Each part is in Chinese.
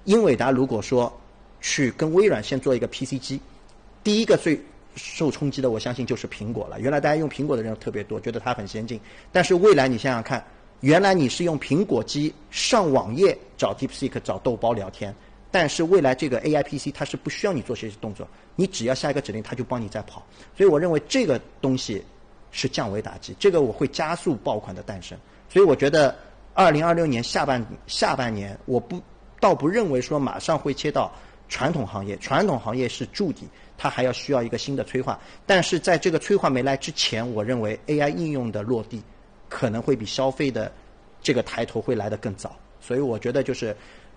英伟达如果说去跟微软先做一个 PC 机，第一个最受冲击的，我相信就是苹果了。原来大家用苹果的人特别多，觉得它很先进，但是未来你想想看，原来你是用苹果机上网页找 DeepSeek 找豆包聊天，但是未来这个 AI PC 它是不需要你做这些动作，你只要下一个指令它就帮你在跑。所以我认为这个东西是降维打击，这个我会加速爆款的诞生。所以我觉得2026年下半年我倒不认为说马上会切到传统行业，传统行业是筑底，它还要需要一个新的催化。但是在这个催化没来之前，我认为 AI 应用的落地可能会比消费的这个抬头会来得更早。所以我觉得就是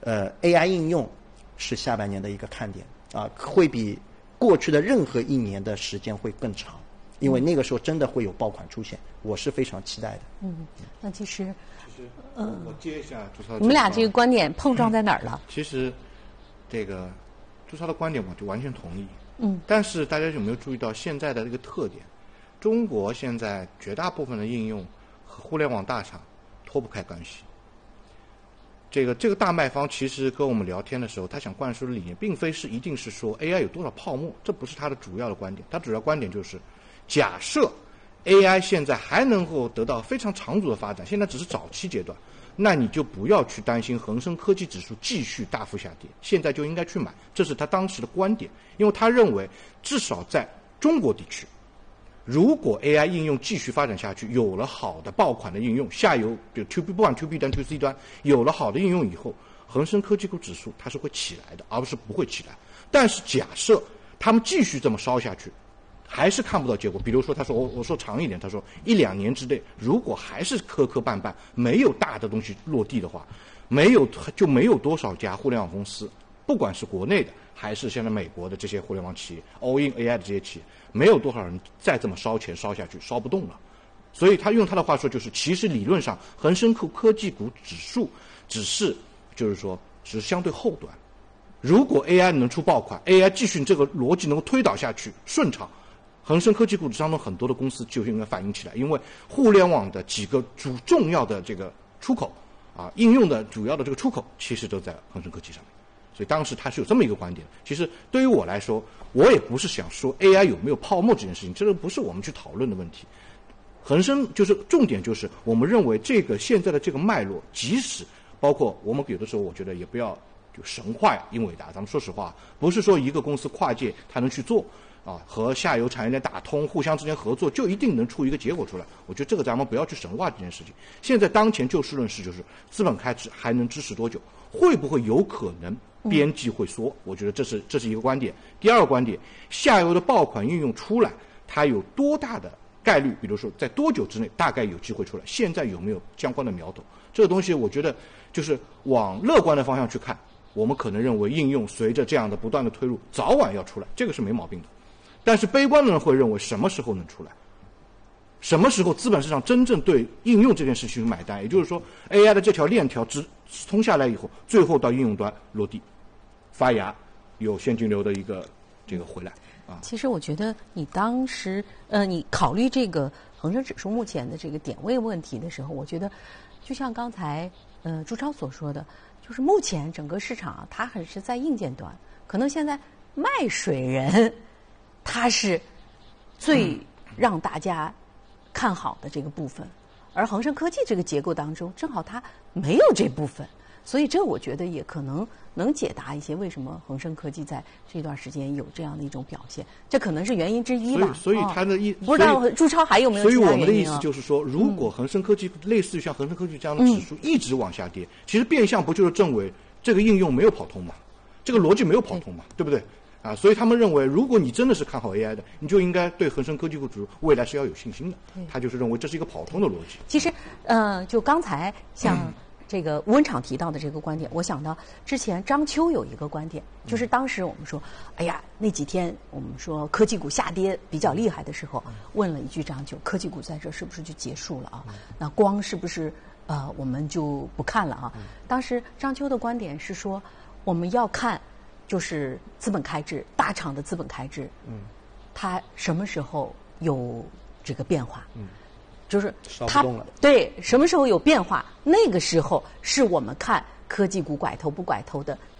AI 应用是下半年的一个看点啊，会比过去的任何一年的时间会更长，因为那个时候真的会有爆款出现，我是非常期待的。 那其实我接一下朱超， 你们俩这个观点碰撞在哪儿了？ 其实这个朱超的观点我就完全同意。但是大家有没有注意到现在的这个特点？中国现在绝大部分的应用和互联网大厂脱不开干系。这个大卖方其实跟我们聊天的时候，他想灌输的理念，并非是一定是说 AI 有多少泡沫，这不是他的主要的观点。他主要观点就是，假设 AI 现在还能够得到非常长足的发展，现在只是早期阶段，那你就不要去担心恒生科技指数继续大幅下跌，现在就应该去买，这是他当时的观点。因为他认为，至少在中国地区，如果 AI 应用继续发展下去，有了好的爆款的应用，下游比如 不管 To B 端 To C 端有了好的应用以后，恒生科技股指数它是会起来的，而不是不会起来。但是假设他们继续这么烧下去，还是看不到结果。比如说他说我说长一点，他说1-2年之内，如果还是磕磕绊绊，没有大的东西落地的话，没有多少家互联网公司，不管是国内的还是现在美国的这些互联网企业 all in AI 的这些企业，没有多少人再这么烧钱烧下去，烧不动了。所以他用他的话说，就是其实理论上恒生科技股指数只是相对后端。如果 AI 能出爆款， AI 继续这个逻辑能够推导下去顺畅，恒生科技股当中很多的公司就应该反映起来。因为互联网的几个重要的这个出口应用的主要的这个出口其实都在恒生科技上面。所以当时他是有这么一个观点。其实对于我来说，我也不是想说 AI 有没有泡沫这件事情，这个不是我们去讨论的问题。恒生就是重点，就是我们认为这个现在的这个脉络，即使包括我们有的时候，我觉得也不要就神话英伟达。咱们说实话，不是说一个公司跨界它能去做和下游产业链打通，互相之间合作就一定能出一个结果出来。我觉得这个咱们不要去神话这件事情。现在当前就事论事，就是资本开支还能支持多久？会不会有可能边际会缩？我觉得这是一个观点。第二个观点，下游的爆款应用出来，它有多大的概率？比如说在多久之内大概有机会出来？现在有没有相关的苗头？这个东西我觉得就是往乐观的方向去看，我们可能认为应用随着这样的不断的推入，早晚要出来，这个是没毛病的。但是悲观的人会认为什么时候能出来？什么时候资本市场真正对应用这件事情买单？也就是说 AI 的这条链条直通下来以后，最后到应用端落地发芽，有现金流的一个这个回来其实我觉得你当时你考虑这个恒生指数目前的这个点位问题的时候，我觉得就像刚才朱超所说的，就是目前整个市场它还是在硬件端，可能现在卖水人它是最让大家看好的这个部分，而恒生科技这个结构当中正好它没有这部分，所以这我觉得也可能能解答一些为什么恒生科技在这段时间有这样的一种表现，这可能是原因之一吧。 所以他的不知道朱超还有没有其他原因？ 所以我们的意思就是说，如果恒生科技类似于像恒生科技这样的指数一直往下跌，其实变相不就是证伪这个应用没有跑通嘛，这个逻辑没有跑通嘛，对不对？所以他们认为，如果你真的是看好 AI 的，你就应该对恒生科技股指数未来是要有信心的。他就是认为这是一个跑通的逻辑。 其实，就刚才像这个吴文敞提到的这个观点，我想到之前张秋有一个观点，就是当时我们说，哎呀，那几天我们说科技股下跌比较厉害的时候，问了一句张秋，科技股在这是不是就结束了啊？那光是不是我们就不看了啊？当时张秋的观点是说，我们要看。就是资本开支，大厂的资本开支，它什么时候有这个变化？就是它对什么时候有变化，那个时候是我们看科技股拐头不拐头的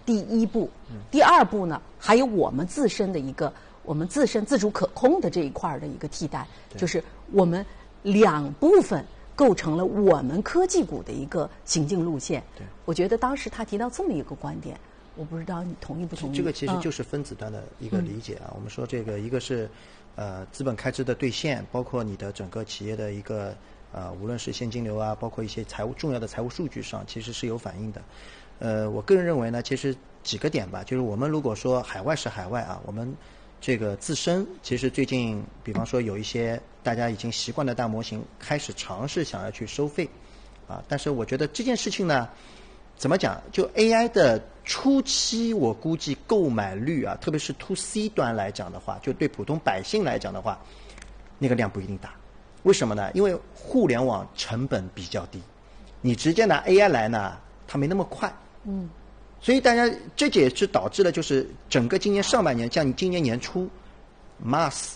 第一步。第二步呢，还有我们自身的一个我们自身自主可控的这一块的一个替代，就是我们两部分构成了我们科技股的一个行进路线。 对， 我觉得当时他提到这么一个观点，我不知道你同意不同意？ 这个其实就是分子端的一个理解啊。我们说这个一个是资本开支的兑现，包括你的整个企业的一个无论是现金流啊，包括一些重要的财务数据上，其实是有反映的。我个人认为呢，其实几个点吧，就是我们如果说海外是海外啊，我们这个自身其实最近，比方说有一些大家已经习惯的大模型开始尝试想要去收费啊，但是我觉得这件事情呢，怎么讲？就 AI 的初期，我估计购买率啊，特别是 to C 端来讲的话，就对普通百姓来讲的话，那个量不一定大。为什么呢？因为互联网成本比较低，你直接拿 AI 来呢，它没那么快。所以大家这也是导致了，就是整个今年上半年，像你今年年初 ，Mass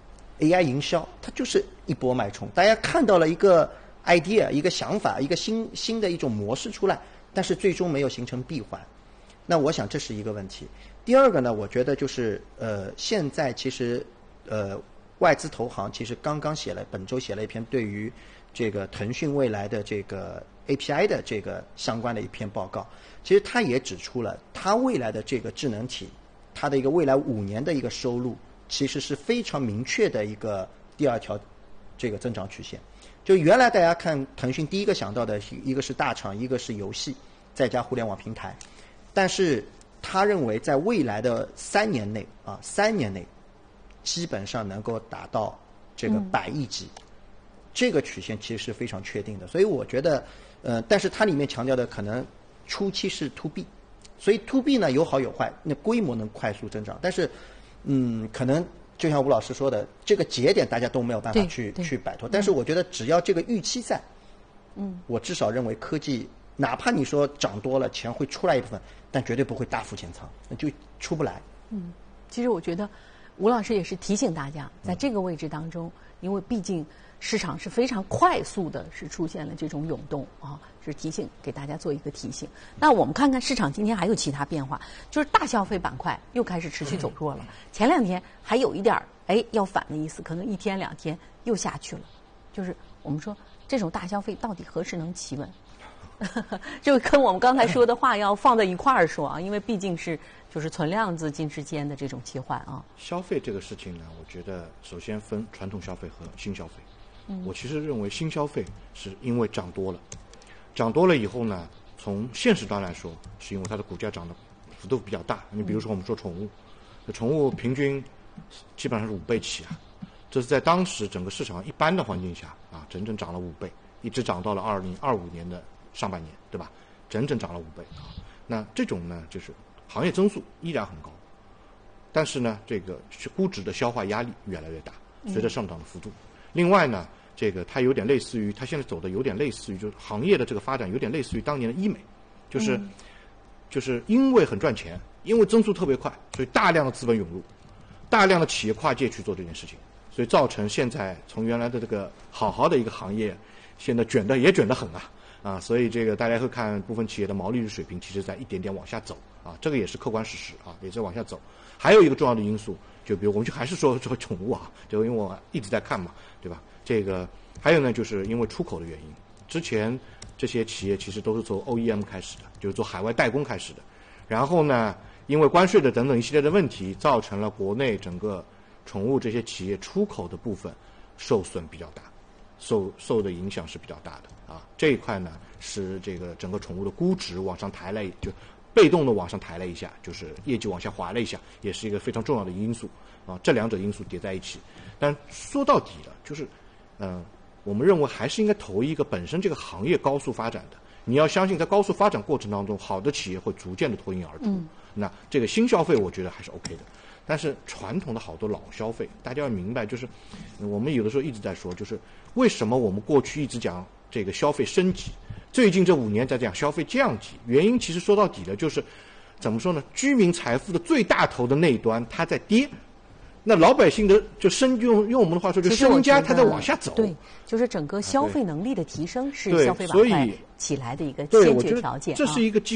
AI 营销，它就是一波脉冲，大家看到了一个 idea， 一个想法，一个新的一种模式出来，但是最终没有形成闭环。那我想这是一个问题。第二个呢，我觉得就是现在其实外资投行其实刚刚本周写了一篇对于这个腾讯未来的这个 API 的这个相关的一篇报告。其实他也指出了，他未来的这个智能体，它的一个未来5年的一个收入，其实是非常明确的一个第二条这个增长曲线。就原来大家看腾讯第一个想到的一个是大厂，一个是游戏，再加互联网平台。但是他认为在未来的3年内，3年内基本上能够达到这个100亿级，这个曲线其实是非常确定的。所以我觉得，但是它里面强调的可能初期是 to B， 所以 to B 呢有好有坏，那规模能快速增长，但是可能就像吴老师说的，这个节点大家都没有办法去摆脱。但是我觉得只要这个预期在，我至少认为科技哪怕你说涨多了，钱会出来一部分，但绝对不会大幅减仓，那就出不来。 其实我觉得吴老师也是提醒大家，在这个位置当中，因为毕竟市场是非常快速的，是出现了这种涌动啊，是提醒给大家做一个提醒。那我们看看市场今天还有其他变化，就是大消费板块又开始持续走弱了。前2天还有一点要反的意思，可能1天2天又下去了。就是我们说这种大消费到底何时能企稳？就跟我们刚才说的话要放在一块儿说啊，因为毕竟是就是存量资金之间的这种切换啊。 消费这个事情呢，我觉得首先分传统消费和新消费。我其实认为新消费是因为涨多了，涨多了以后呢，从现实端来说，是因为它的股价涨的幅度比较大。你比如说我们说宠物，宠物平均基本上是5倍起啊，这是在当时整个市场一般的环境下啊，整整涨了5倍，一直涨到了2025年的上半年，对吧？整整涨了5倍啊。那这种呢，就是行业增速依然很高，但是呢，这个估值的消化压力越来越大，随着上涨的幅度。另外呢，这个它有点类似于，它现在走的有点类似于，就是行业的这个发展有点类似于当年的医美，就是因为很赚钱，因为增速特别快，所以大量的资本涌入，大量的企业跨界去做这件事情，所以造成现在从原来的这个好的一个行业，现在卷得很啊，所以这个大家会看部分企业的毛利率水平其实在一点点往下走啊，这个也是客观事实啊，也在往下走。还有一个重要的因素，就比如我们就还是说这个宠物啊，就因为我一直在看嘛，对吧？这个还有呢，就是因为出口的原因，之前这些企业其实都是从 OEM 开始的，就是做海外代工开始的，然后呢，因为关税的等等一系列的问题，造成了国内整个宠物这些企业出口的部分受损比较大，受的影响是比较大的啊。这一块呢，是这个整个宠物的估值往上抬了，就被动的往上抬了一下，就是业绩往下滑了一下，也是一个非常重要的因素啊。这两者因素叠在一起，但说到底了，就是我们认为还是应该投一个本身这个行业高速发展的。你要相信，在高速发展过程当中，好的企业会逐渐的脱颖而出。那这个新消费，我觉得还是 OK 的。但是传统的好多老消费，大家要明白，就是我们有的时候一直在说，就是为什么我们过去一直讲这个消费升级，最近这5年在讲消费降级，原因其实说到底了，就是怎么说呢？居民财富的最大头的那一端它在跌，那老百姓的就用我们的话说，就身家它在往下走。 对，就是整个消费能力的提升是消费板块起来的一个先决条件。 这是一个基础。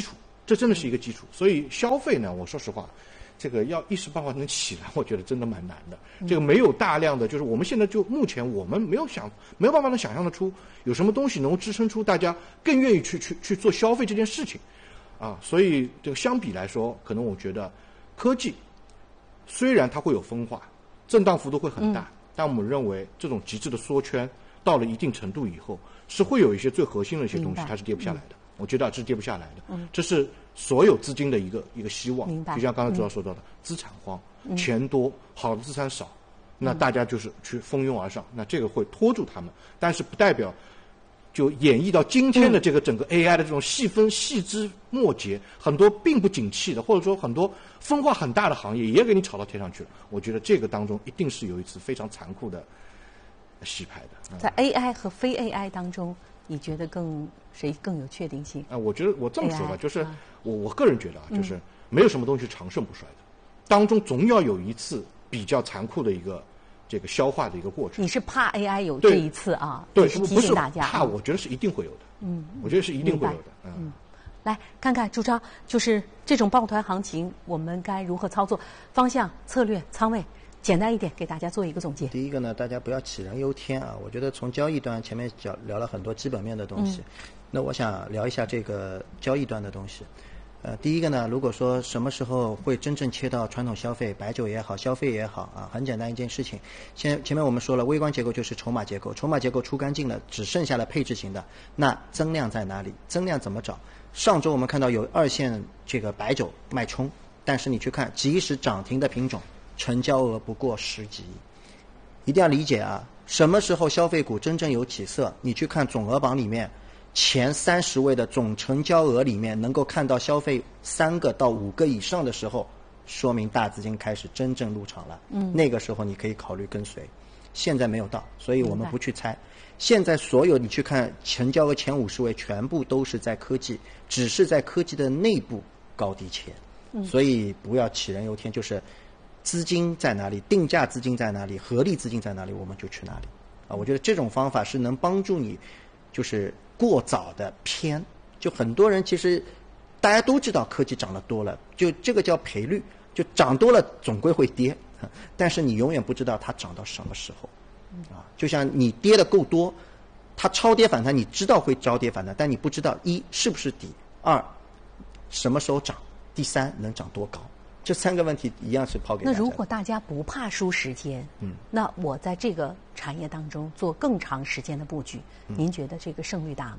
这真的是一个基础。所以消费呢，我说实话，这个要一时半会能起来，我觉得真的蛮难的。这个没有大量的，就是我们现在就目前我们没有办法能想象得出有什么东西能够支撑出大家更愿意去做消费这件事情啊。所以这个相比来说，可能我觉得科技虽然它会有分化，震荡幅度会很大，但我们认为这种极致的缩圈到了一定程度以后，是会有一些最核心的一些东西它是跌不下来的。我觉得这是跌不下来的，这是所有资金的一个希望。就像刚才主要说到的，资产荒，钱多，好的资产少，那大家就是去蜂拥而上，那这个会拖住他们，但是不代表就演绎到今天的这个整个 AI 的这种细分细枝末节，很多并不景气的，或者说很多分化很大的行业也给你炒到天上去了。我觉得这个当中一定是有一次非常残酷的洗牌的。 在 AI 和非 AI 当中，你觉得谁更有确定性？ 我觉得我这么说吧，就是我个人觉得就是没有什么东西是长盛不衰的，当中总要有一次比较残酷的一个这个消化的一个过程。 你是怕 AI 有这一次啊？ 对， 是提醒大家。 怕，我觉得是一定会有的。我觉得是一定会有的。 来看看朱超，就是这种抱团行情，我们该如何操作？方向、策略、仓位。简单一点，给大家做一个总结。 第一个呢，大家不要杞人忧天啊！我觉得从交易端前面聊了很多基本面的东西，那我想聊一下这个交易端的东西。第一个呢，如果说什么时候会真正切到传统消费，白酒也好，消费也好啊，很简单一件事情。前面我们说了，微观结构就是筹码结构，筹码结构出干净了，只剩下了配置型的。那增量在哪里？增量怎么找？上周我们看到有2线这个白酒脉冲，但是你去看即使涨停的品种，成交额不过10几亿，一定要理解啊！什么时候消费股真正有起色？你去看总额榜里面前30位的总成交额里面，能够看到消费3个到5个以上的时候，说明大资金开始真正入场了。那个时候你可以考虑跟随。现在没有到，所以我们不去猜。现在所有你去看成交额前50位，全部都是在科技，只是在科技的内部高低切。所以不要杞人忧天，就是资金在哪里，定价资金在哪里，合力资金在哪里，我们就去哪里啊！我觉得这种方法是能帮助你，就是过早的偏。就很多人其实大家都知道科技涨得多了，就这个叫赔率，就涨多了总归会跌，但是你永远不知道它涨到什么时候啊！就像你跌的够多，它超跌反弹，你知道会超跌反弹，但你不知道一是不是底，二什么时候涨，第三能涨多高。这3个问题一样是抛给大家。 那如果大家不怕输时间，那我在这个产业当中做更长时间的布局，您觉得这个胜率大吗？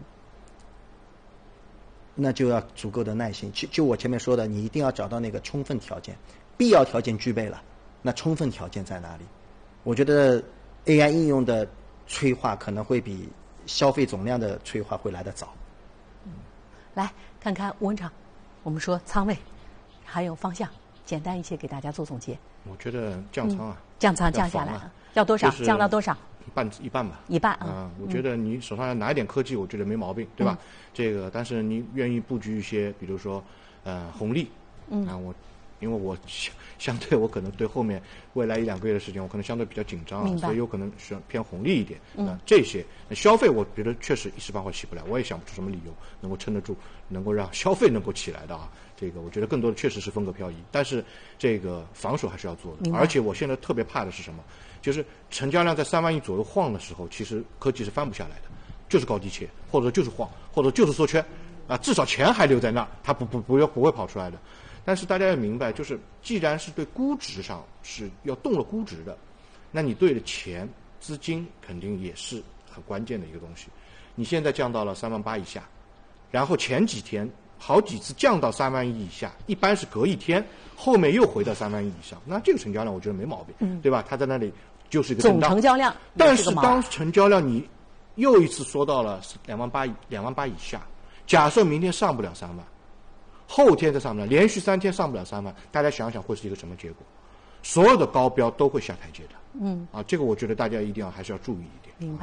那就要足够的耐心。就我前面说的，你一定要找到那个充分条件，必要条件具备了，那充分条件在哪里？我觉得 AI 应用的催化可能会比消费总量的催化会来得早。 来看看吴文长，我们说仓位还有方向。简单一些给大家做总结。 我觉得降仓啊， 降仓降下来了，要多少？降到多少？ 一半吧。 一半啊。 我觉得你手上要拿一点科技，我觉得没毛病，对吧？这个，但是你愿意布局一些，比如说红利，因为我相对我可能对后面未来1-2个月的时间，我可能相对比较紧张啊，所以有可能是偏红利一点。这些消费，我觉得确实一时半会起不来，我也想不出什么理由能够撑得住，能够让消费能够起来的啊。这个我觉得更多的确实是风格漂移，但是这个防守还是要做的。而且我现在特别怕的是什么？就是成交量在3万亿左右晃的时候，其实科技是翻不下来的，就是高低切，或者就是晃，或者就是缩圈啊，至少钱还留在那儿，它不会跑出来的。但是大家要明白，就是既然是对估值上是要动了估值的，那你对的钱资金肯定也是很关键的一个东西。你现在降到了3万8以下，然后前几天好几次降到3万亿以下，一般是隔一天，后面又回到3万亿以上，那这个成交量我觉得没毛病，对吧？它在那里就是一个震荡总成交量， 但是当成交量你又一次缩到了2万8以下，假设明天上不了3万，后天再上不了，连续3天上不了3万，大家想想会是一个什么结果？所有的高标都会下台阶的。这个我觉得大家一定要还是要注意一点。 明白。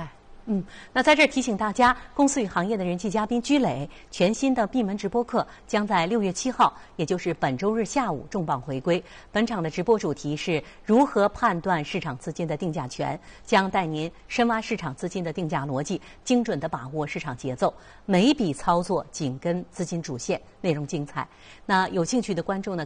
那在这儿提醒大家，公司与行业的人气嘉宾居磊全新的闭门直播课将在6月7号，也就是本周日下午重磅回归。本场的直播主题是如何判断市场资金的定价权，将带您深挖市场资金的定价逻辑，精准地把握市场节奏，每一笔操作紧跟资金主线，内容精彩。那有兴趣的观众呢，